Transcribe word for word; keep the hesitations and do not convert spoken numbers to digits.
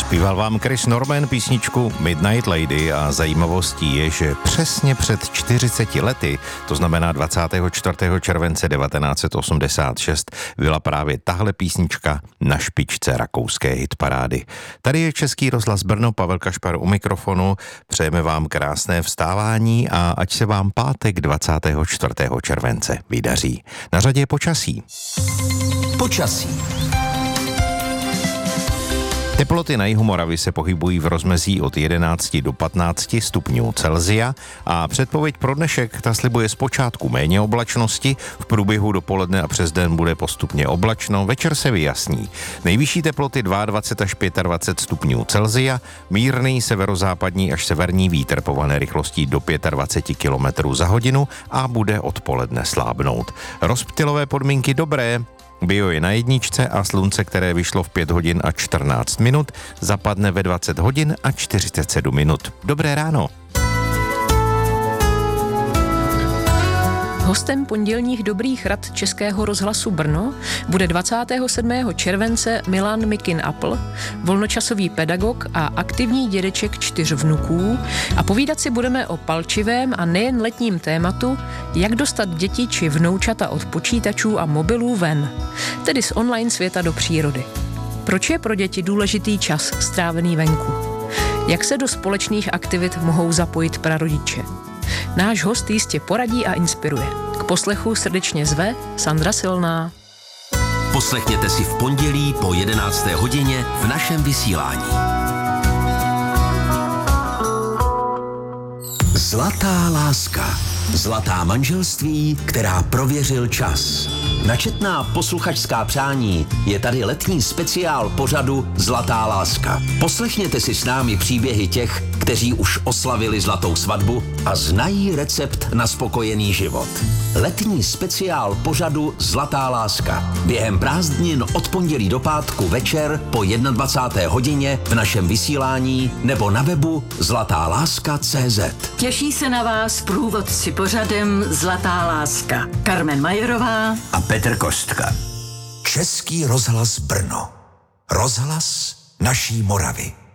Zpíval vám Chris Norman písničku Midnight Lady a zajímavostí je, že přesně před čtyřiceti lety, to znamená dvacátého čtvrtého července devatenáct set osmdesát šest, byla právě tahle písnička na špičce rakouské hitparády. Tady je Český rozhlas Brno, Pavel Kašpar u mikrofonu. Přejeme vám krásné vstávání a ať se vám pátek dvacátého čtvrtého července vydaří. Na řadě je počasí. Počasí. Teploty na jihu Moravy se pohybují v rozmezí od jedenácti do patnácti stupňů Celsia a předpověď pro dnešek ta slibuje zpočátku méně oblačnosti, v průběhu dopoledne a přes den bude postupně oblačno, večer se vyjasní. Nejvyšší teploty dvacet dva až dvacet pět stupňů Celsia, mírný severozápadní až severní vítr pované rychlostí do dvacet pět kilometrů za hodinu a bude odpoledne slábnout. Rozptylové podmínky dobré. Bio je na jedničce a slunce, které vyšlo v pět hodin a čtrnáct minut, zapadne ve dvacet hodin a čtyřicet sedm minut. Dobré ráno. Hostem pondělních dobrých rad Českého rozhlasu Brno bude dvacátého sedmého července Milan Mikin-Appl, volnočasový pedagog a aktivní dědeček čtyř vnuků, a povídat si budeme o palčivém a nejen letním tématu, jak dostat děti či vnoučata od počítačů a mobilů ven, tedy z online světa do přírody. Proč je pro děti důležitý čas strávený venku? Jak se do společných aktivit mohou zapojit prarodiče? Náš host jistě poradí a inspiruje. K poslechu srdečně zve Sandra Silná. Poslechněte si v pondělí po jedenácté hodině v našem vysílání. Zlatá láska. Zlatá manželství, která prověřil čas. Na četná posluchačská přání je tady letní speciál pořadu Zlatá láska. Poslechněte si s námi příběhy těch, kteří už oslavili zlatou svatbu a znají recept na spokojený život. Letní speciál pořadu Zlatá láska. Během prázdnin od pondělí do pátku večer po dvacáté jedné hodině v našem vysílání nebo na webu zlatá láska tečka cé zet. Těší se na vás průvodci pořadem Zlatá láska. Carmen Majerová A Petr Kostka. Český rozhlas Brno. Rozhlas naší Moravy.